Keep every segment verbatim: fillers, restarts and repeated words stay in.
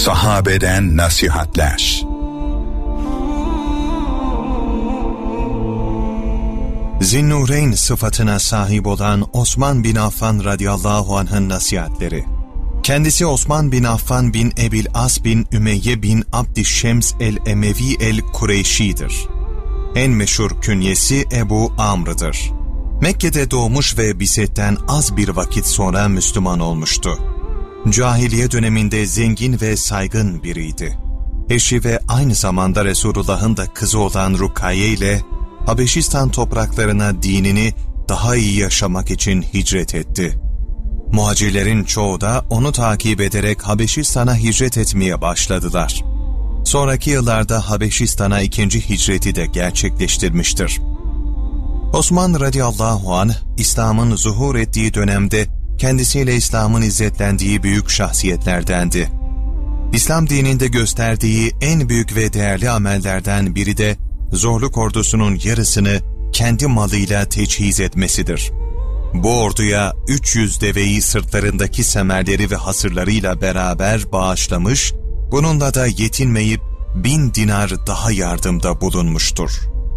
Sahabeden nasihatler. Zinnureyn sıfatına sahip olan Osman bin Affan radıyallahu anh'ın nasihatleri. Kendisi Osman bin Affan bin Ebil As bin Ümeyye bin Abdişşems el-Emevi el-Kureyşi'dir. En meşhur künyesi Ebu Amr'dır. Mekke'de doğmuş ve bisetten az bir vakit sonra Müslüman olmuştu. Cahiliye döneminde zengin ve saygın biriydi. Eşi ve aynı zamanda Resulullah'ın da kızı olan Rukayye ile Habeşistan topraklarına dinini daha iyi yaşamak için hicret etti. Muhacirlerin çoğu da onu takip ederek Habeşistan'a hicret etmeye başladılar. Sonraki yıllarda Habeşistan'a ikinci hicreti de gerçekleştirmiştir. Osman radıyallahu anh, İslam'ın zuhur ettiği dönemde kendisiyle İslam'ın izzetlendiği büyük şahsiyetlerdendi. İslam dininde gösterdiği en büyük ve değerli amellerden biri de zorluk ordusunun yarısını kendi malıyla teçhiz etmesidir. Bu orduya üç yüz deveyi sırtlarındaki semerleri ve hasırlarıyla beraber bağışlamış, bununla da yetinmeyip bin dinar daha yardımda bulunmuştur.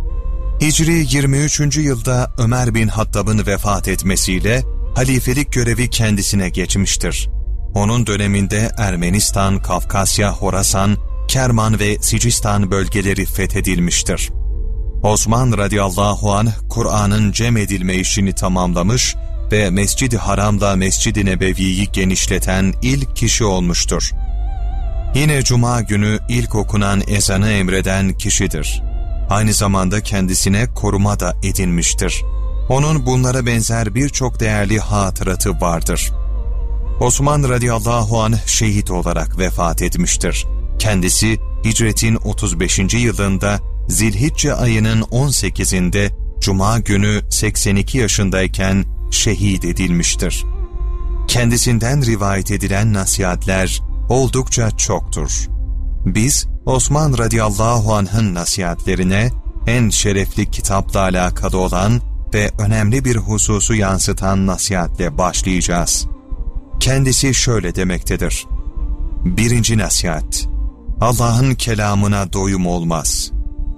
Hicri yirmi üçüncü yılda Ömer bin Hattab'ın vefat etmesiyle halifelik görevi kendisine geçmiştir. Onun döneminde Ermenistan, Kafkasya, Horasan, Kerman ve Sicistan bölgeleri fethedilmiştir. Osman radıyallahu anh, Kur'an'ın cem edilme işini tamamlamış ve Mescid-i Haram'la Mescid-i Nebevi'yi genişleten ilk kişi olmuştur. Yine Cuma günü ilk okunan ezanı emreden kişidir. Aynı zamanda kendisine koruma da edinmiştir. Onun bunlara benzer birçok değerli hatıratı vardır. Osman radıyallahu anh şehit olarak vefat etmiştir. Kendisi hicretin otuz beşinci yılında Zilhicce ayının on sekizinde Cuma günü seksen iki yaşındayken şehit edilmiştir. Kendisinden rivayet edilen nasihatler oldukça çoktur. Biz Osman radıyallahu anh'ın nasihatlerine en şerefli kitapla alakalı olan ve önemli bir hususu yansıtan nasihatle başlayacağız. Kendisi şöyle demektedir. Birinci nasihat: Allah'ın kelamına doyum olmaz.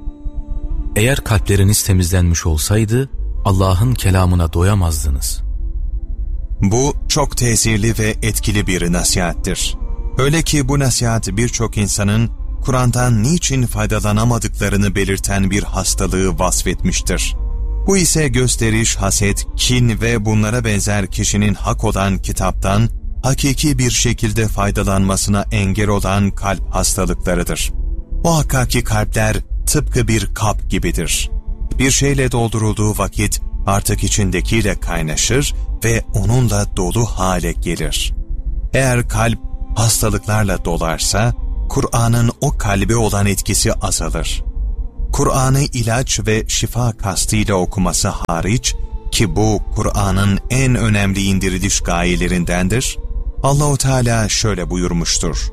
Eğer kalpleriniz temizlenmiş olsaydı Allah'ın kelamına doyamazdınız. Bu çok tesirli ve etkili bir nasihattir. Öyle ki bu nasihat birçok insanın Kur'an'dan niçin faydalanamadıklarını belirten bir hastalığı vasfetmiştir. Bu ise gösteriş, haset, kin ve bunlara benzer kişinin hak olan kitaptan hakiki bir şekilde faydalanmasına engel olan kalp hastalıklarıdır. O hakiki kalpler tıpkı bir kap gibidir. Bir şeyle doldurulduğu vakit artık içindekiyle kaynaşır ve onunla dolu hale gelir. Eğer kalp hastalıklarla dolarsa, Kur'an'ın o kalbe olan etkisi azalır. Kur'an'ı ilaç ve şifa kastıyla okuması hariç, ki bu Kur'an'ın en önemli indiriliş gayelerindendir, Allah-u Teala şöyle buyurmuştur.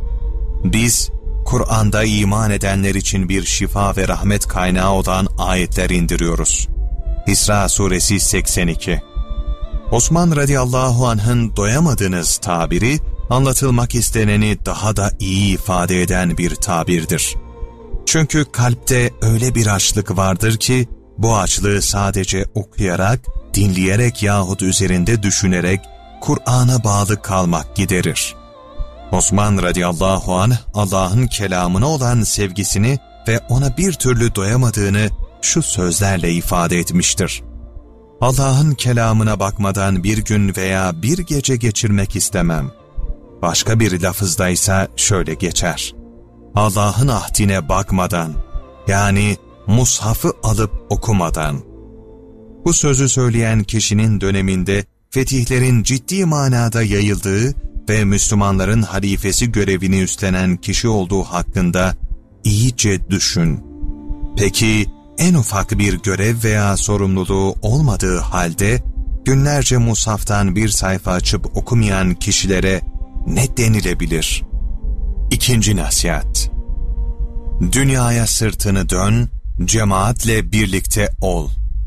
Biz, Kur'an'da iman edenler için bir şifa ve rahmet kaynağı olan ayetler indiriyoruz. İsra suresi seksen iki. Osman radıyallahu anh'ın doyamadınız tabiri, anlatılmak isteneni daha da iyi ifade eden bir tabirdir. Çünkü kalpte öyle bir açlık vardır ki, bu açlığı sadece okuyarak, dinleyerek yahut üzerinde düşünerek, Kur'an'a bağlı kalmak giderir. Osman radıyallahu anh, Allah'ın kelamına olan sevgisini ve ona bir türlü doyamadığını şu sözlerle ifade etmiştir. Allah'ın kelamına bakmadan bir gün veya bir gece geçirmek istemem. Başka bir lafızdaysa şöyle geçer. Allah'ın ahdine bakmadan, yani mushafı alıp okumadan. Bu sözü söyleyen kişinin döneminde fetihlerin ciddi manada yayıldığı ve Müslümanların halifesi görevini üstlenen kişi olduğu hakkında iyice düşün. Peki en ufak bir görev veya sorumluluğu olmadığı halde günlerce mushaftan bir sayfa açıp okumayan kişilere ne denilebilir? İkinci nasihat: Dünyaya sırtını dön, cemaatle birlikte ol.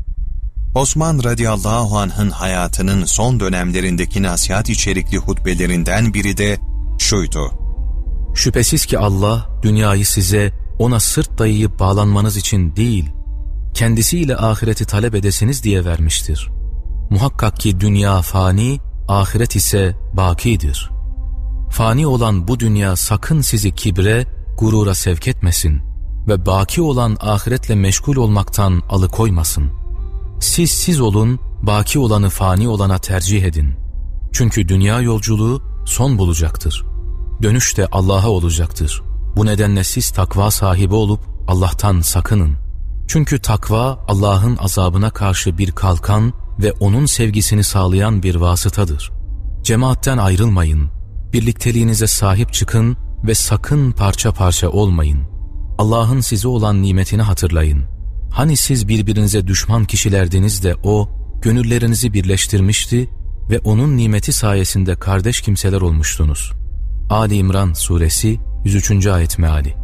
Osman radıyallahu anh'ın hayatının son dönemlerindeki nasihat içerikli hutbelerinden biri de şuydu. Şüphesiz ki Allah dünyayı size ona sırt dayayıp bağlanmanız için değil, kendisiyle ahireti talep edesiniz diye vermiştir. Muhakkak ki dünya fani, ahiret ise bakidir. Fani olan bu dünya sakın sizi kibre, gurura sevk etmesin ve baki olan ahiretle meşgul olmaktan alıkoymasın. Siz siz olun, baki olanı fani olana tercih edin. Çünkü dünya yolculuğu son bulacaktır. Dönüş de Allah'a olacaktır. Bu nedenle siz takva sahibi olup Allah'tan sakının. Çünkü takva Allah'ın azabına karşı bir kalkan ve onun sevgisini sağlayan bir vasıtadır. Cemaatten ayrılmayın, birlikteliğinize sahip çıkın ve sakın parça parça olmayın. Allah'ın size olan nimetini hatırlayın. Hani siz birbirinize düşman kişilerdiniz de O, gönüllerinizi birleştirmişti ve onun nimeti sayesinde kardeş kimseler olmuştunuz. Ali İmran Suresi yüz üçüncü ayet meali.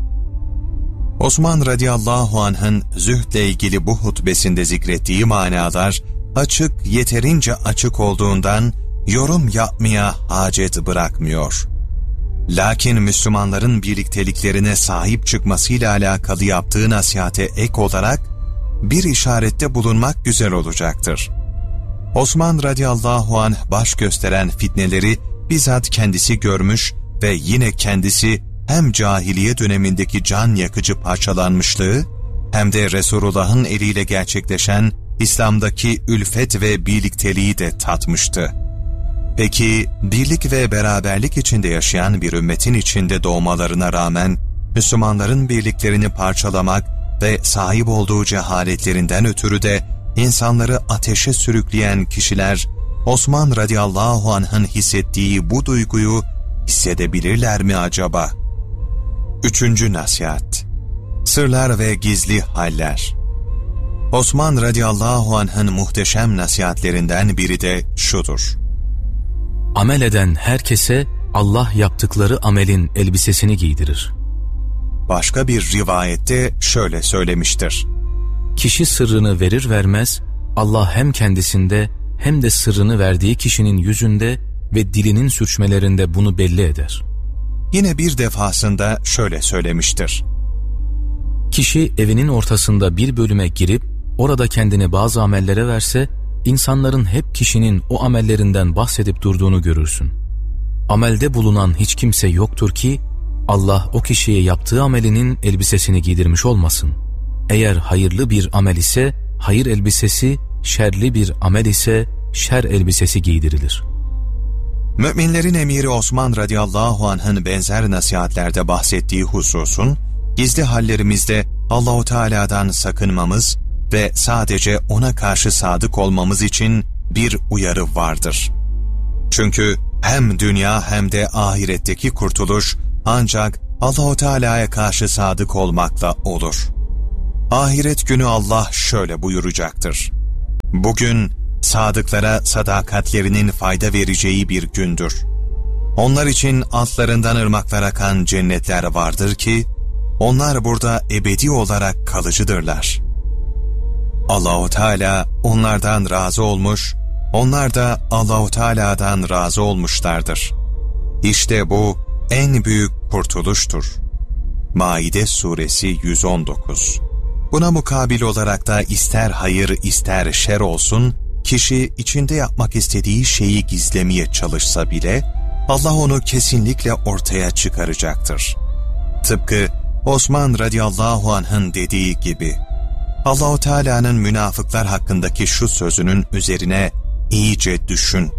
Osman radıyallahu anh'ın zühdle ilgili bu hutbesinde zikrettiği manalar açık, yeterince açık olduğundan yorum yapmaya hacet bırakmıyor. Lakin Müslümanların birlikteliklerine sahip çıkmasıyla alakalı yaptığı nasihate ek olarak bir işarette bulunmak güzel olacaktır. Osman radıyallahu anh baş gösteren fitneleri bizzat kendisi görmüş ve yine kendisi hem cahiliye dönemindeki can yakıcı parçalanmışlığı hem de Resulullah'ın eliyle gerçekleşen İslam'daki ülfet ve birlikteliği de tatmıştı. Peki birlik ve beraberlik içinde yaşayan bir ümmetin içinde doğmalarına rağmen Müslümanların birliklerini parçalamak ve sahip olduğu cehaletlerinden ötürü de insanları ateşe sürükleyen kişiler Osman radıyallahu anh'ın hissettiği bu duyguyu hissedebilirler mi acaba? Üçüncü nasihat: Sırlar ve gizli haller. Osman radıyallahu anh'ın muhteşem nasihatlerinden biri de şudur: Amel eden herkese Allah yaptıkları amelin elbisesini giydirir. Başka bir rivayette şöyle söylemiştir: Kişi sırrını verir vermez Allah hem kendisinde hem de sırrını verdiği kişinin yüzünde ve dilinin sürçmelerinde bunu belli eder. Yine bir defasında şöyle söylemiştir: Kişi evinin ortasında bir bölüme girip orada kendini bazı amellere verse, insanların hep kişinin o amellerinden bahsedip durduğunu görürsün. Amelde bulunan hiç kimse yoktur ki Allah o kişiye yaptığı amelinin elbisesini giydirmiş olmasın. Eğer hayırlı bir amel ise hayır elbisesi, şerli bir amel ise şer elbisesi giydirilir. Müminlerin emiri Osman radıyallahu anh'ın benzer nasihatlerde bahsettiği hususun, gizli hallerimizde Allah-u Teala'dan sakınmamız ve sadece O'na karşı sadık olmamız için bir uyarı vardır. Çünkü hem dünya hem de ahiretteki kurtuluş ancak Allah-u Teala'ya karşı sadık olmakla olur. Ahiret günü Allah şöyle buyuracaktır: Bugün sadıklara sadakatlerinin fayda vereceği bir gündür. Onlar için altlarından ırmaklar akan cennetler vardır ki, onlar burada ebedi olarak kalıcıdırlar. Allah-u Teala onlardan razı olmuş, onlar da Allah-u Teala'dan razı olmuşlardır. İşte bu en büyük kurtuluştur. Maide Suresi yüz on dokuz. Buna mukabil olarak da ister hayır ister şer olsun, kişi içinde yapmak istediği şeyi gizlemeye çalışsa bile Allah onu kesinlikle ortaya çıkaracaktır. Tıpkı Osman radıyallahu anh'ın dediği gibi, Allah-u Teala'nın münafıklar hakkındaki şu sözünün üzerine iyice düşün.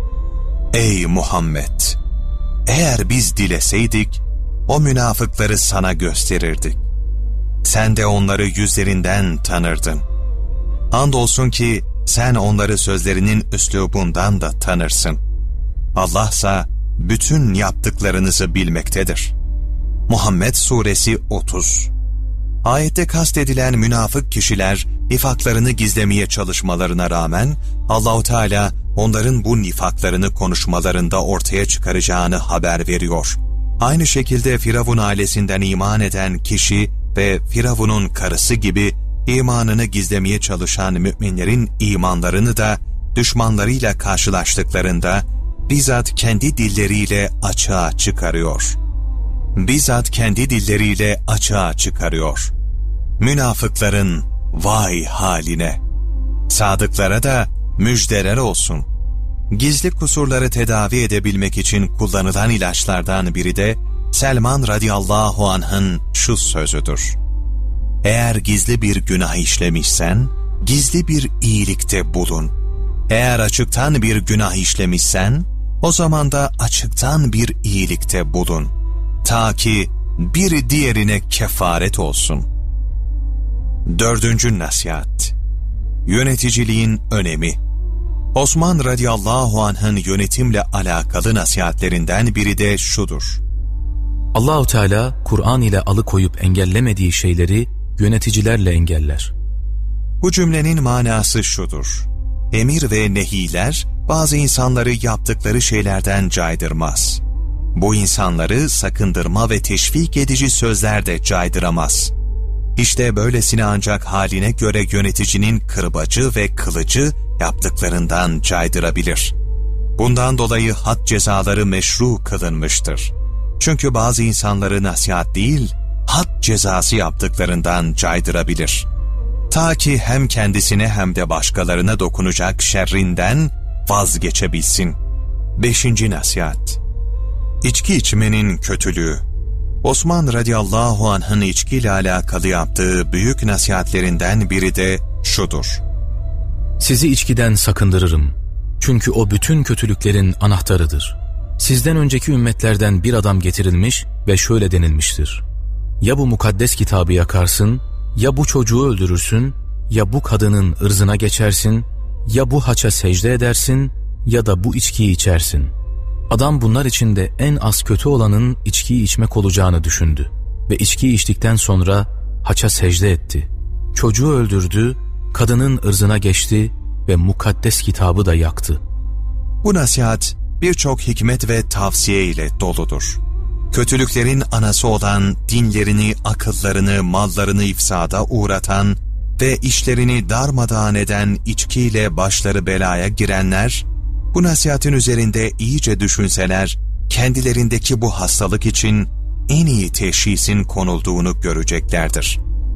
Ey Muhammed! Eğer biz dileseydik, o münafıkları sana gösterirdik. Sen de onları yüzlerinden tanırdın. Andolsun ki sen onları sözlerinin üslubundan da tanırsın. Allah'sa bütün yaptıklarınızı bilmektedir. Muhammed Suresi otuz. Ayette kastedilen münafık kişiler nifaklarını gizlemeye çalışmalarına rağmen Allah-u Teala onların bu nifaklarını konuşmalarında ortaya çıkaracağını haber veriyor. Aynı şekilde Firavun ailesinden iman eden kişi ve Firavun'un karısı gibi imanını gizlemeye çalışan müminlerin imanlarını da düşmanlarıyla karşılaştıklarında bizzat kendi dilleriyle açığa çıkarıyor. bizzat kendi dilleriyle açığa çıkarıyor. Münafıkların vay haline. Sadıklara da müjdeler olsun. Gizli kusurları tedavi edebilmek için kullanılan ilaçlardan biri de Selman radıyallahu anh'ın şu sözüdür. Eğer gizli bir günah işlemişsen, gizli bir iyilikte bulun. Eğer açıktan bir günah işlemişsen, o zaman da açıktan bir iyilikte bulun. Ta ki biri diğerine kefaret olsun. Dördüncü nasihat. Yöneticiliğin önemi. Osman radıyallahu anh'ın yönetimle alakalı nasihatlerinden biri de şudur. Allah-u Teala Kur'an ile alıkoyup engellemediği şeyleri yöneticilerle engeller. Bu cümlenin manası şudur. Emir ve nehiler bazı insanları yaptıkları şeylerden caydırmaz. Bu insanları sakındırma ve teşvik edici sözler de caydıramaz. İşte böylesine ancak haline göre yöneticinin kırbacı ve kılıcı yaptıklarından caydırabilir. Bundan dolayı had cezaları meşru kılınmıştır. Çünkü bazı insanları nasihat değil, had cezası yaptıklarından caydırabilir. Ta ki hem kendisine hem de başkalarına dokunacak şerrinden vazgeçebilsin. Beşinci nasihat. İçki içmenin kötülüğü. Osman radıyallahu anh'ın içkiyle alakalı yaptığı büyük nasihatlerinden biri de şudur. Sizi içkiden sakındırırım. Çünkü o bütün kötülüklerin anahtarıdır. Sizden önceki ümmetlerden bir adam getirilmiş ve şöyle denilmiştir. Ya bu mukaddes kitabı yakarsın, ya bu çocuğu öldürürsün, ya bu kadının ırzına geçersin, ya bu haça secde edersin, ya da bu içkiyi içersin. Adam bunlar içinde en az kötü olanın içkiyi içmek olacağını düşündü ve içkiyi içtikten sonra haça secde etti. Çocuğu öldürdü, kadının ırzına geçti ve mukaddes kitabı da yaktı. Bu nasihat birçok hikmet ve tavsiye ile doludur. Kötülüklerin anası olan dinlerini, akıllarını, mallarını ifsada uğratan ve işlerini darmadağın eden içkiyle başları belaya girenler, bu nasihatin üzerinde iyice düşünseler, kendilerindeki bu hastalık için en iyi teşhisin konulduğunu göreceklerdir.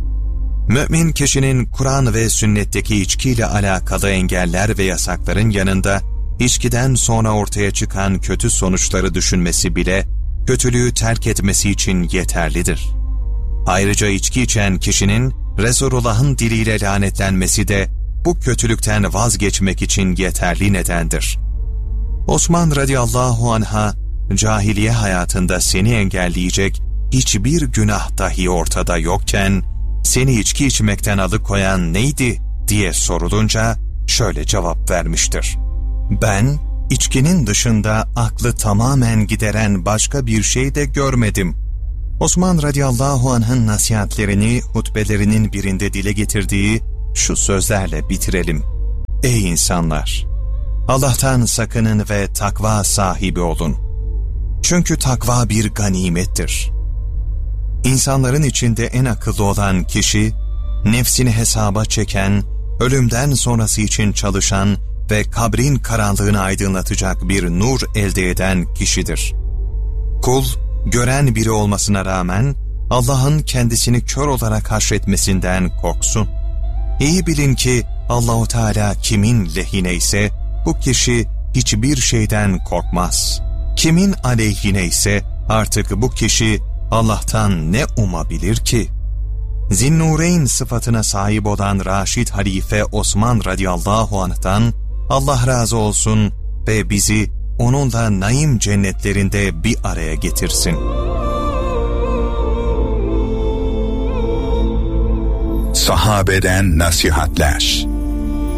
Mümin kişinin Kur'an ve sünnetteki içkiyle alakalı engeller ve yasakların yanında, içkiden sonra ortaya çıkan kötü sonuçları düşünmesi bile, kötülüğü terk etmesi için yeterlidir. Ayrıca içki içen kişinin Resulullah'ın diliyle lanetlenmesi de bu kötülükten vazgeçmek için yeterli nedendir. Osman radıyallahu anh'a cahiliye hayatında seni engelleyecek hiçbir günah dahi ortada yokken seni içki içmekten alıkoyan neydi diye sorulunca şöyle cevap vermiştir. Ben içkinin dışında aklı tamamen gideren başka bir şey de görmedim. Osman radıyallahu anh'ın nasihatlerini hutbelerinin birinde dile getirdiği şu sözlerle bitirelim. Ey insanlar! Allah'tan sakının ve takva sahibi olun. Çünkü takva bir ganimettir. İnsanların içinde en akıllı olan kişi, nefsini hesaba çeken, ölümden sonrası için çalışan ve kabrin karanlığını aydınlatacak bir nur elde eden kişidir. Kul, gören biri olmasına rağmen Allah'ın kendisini kör olarak haşretmesinden korksun. İyi bilin ki Allah-u Teala kimin lehine ise bu kişi hiçbir şeyden korkmaz. Kimin aleyhine ise artık bu kişi Allah'tan ne umabilir ki? Zinnureyn sıfatına sahip olan Raşid Halife Osman radıyallahu anh'tan Allah razı olsun ve bizi onunla naim cennetlerinde bir araya getirsin. Sahabeden nasihatler.